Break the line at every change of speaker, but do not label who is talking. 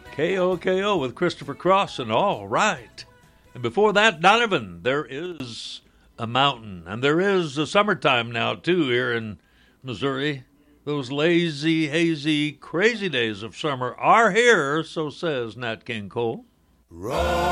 KOKO with Christopher Cross and All Right. And before that, Donovan, There Is a Mountain. And there is a summertime now, too, here in Missouri. Those lazy, hazy, crazy days of summer are here, so says Nat King Cole.